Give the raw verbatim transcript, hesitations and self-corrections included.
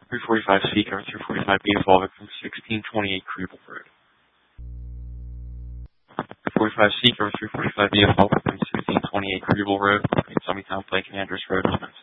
three forty-five Seeker, three forty-five B Fall Victim, sixteen twenty-eight Krieble Road. three forty-five Seeker, three forty-five B Fall Victim, sixteen twenty-eight Krieble Road, Summitown Plank and Andrews Road,